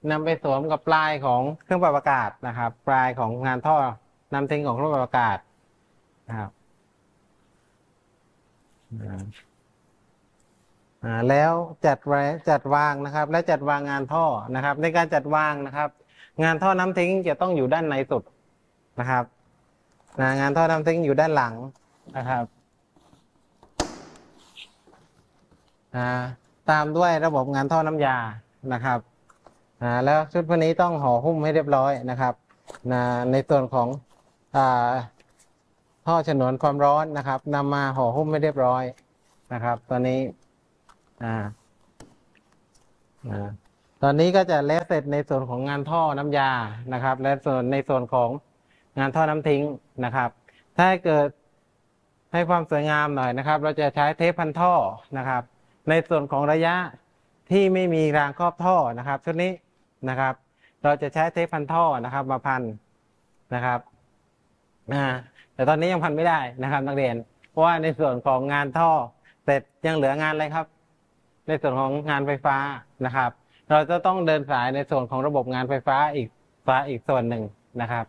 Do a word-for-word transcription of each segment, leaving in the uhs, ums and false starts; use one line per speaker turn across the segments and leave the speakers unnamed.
นำไปสวมกับปลายของเครื่องปรับอากาศนะครับปลายของงานท่อนำทิ้งของเครื่องปรับอากาศนะครับอ่าแล้วจัดไว้จัดวางนะครับและจัดวางงานท่อนะครับในการจัดวางนะครับงานท่อน้ำทิ้งจะต้องอยู่ด้านในสุดนะครับนะงานท่อน้ำทิ้งอยู่ด้านหลังนะครับอ่าตามด้วยระบบงานท่อน้ำยานะครับอ่าแล้วชุดพวกนี้ต้องห่อหุ้มให้เรียบร้อยนะครับนะในส่วนของอ่าท่อฉนวนความร้อนนะครับนำมาห่อหุ้มให้เรียบร้อยนะครับตอนนี้อ่า อ่าตอนนี้ก็จะแล้วเสร็จในส่วนของงานท่อน้ำยานะครับและส่วนในส่วนของงานท่อน้ำทิ้งนะครับถ้าเกิดให้ความสวยงามหน่อยนะครับเราจะใช้เทปพันท่อนะครับในส่วนของระยะที่ไม่มีรางครอบท่อนะครับชุดนี้นะครับเราจะใช้เทปพันท่อนะครับมาพันนะครับอ่าแต่ตอนนี้ยังพันไม่ได้นะครับนักเรียนเพราะว่าในส่วนของงานท่อเสร็จยังเหลืองานอะไรครับในส่วนของงานไฟฟ้านะครับเราจะต้องเดินสายในส่วนของระบบงานไฟฟ้าอีกฟ้าอีกส่วนหนึ่งนะครับ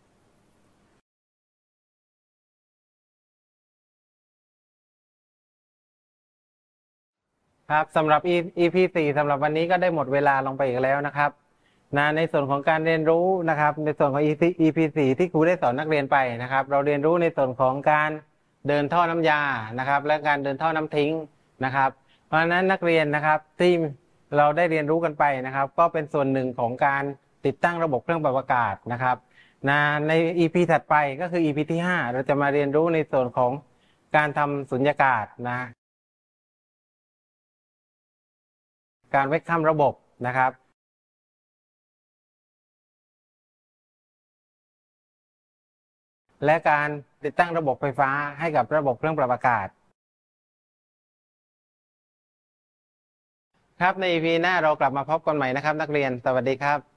ครับสำหรับ อี พี สี่สำหรับวันนี้ก็ได้หมดเวลาลงไปอีกแล้วนะครับนะในส่วนของการเรียนรู้นะครับในส่วนของ อี พี สี่ที่ครูได้สอนนักเรียนไปนะครับเราเรียนรู้ในส่วนของการเดินท่อน้ำยานะครับและการเดินท่อน้ำทิ้งนะครับเพราะฉะนั้นนักเรียนนะครับที่เราได้เรียนรู้กันไปนะครับก็เป็นส่วนหนึ่งของการติดตั้งระบบเครื่องปรับอากาศนะครับนะใน อี พี ถัดไปก็คือ อี พี ที่ห้าเราจะมาเรียนรู้ในส่วนของการทำสุญญากาศนะการเวกคัมระบบนะครับและการติดตั้งระบบไฟฟ้าให้กับระบบเครื่องปรับอากาศครับใน อี พี หน้าเรากลับมาพบกันใหม่นะครับนักเรียนสวัสดีครับ